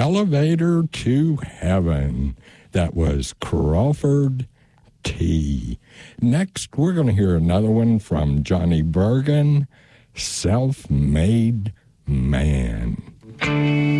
Elevator to Heaven. That was Crawford T. Next, we're going to hear another one from Johnny Bergen, Self-Made Man.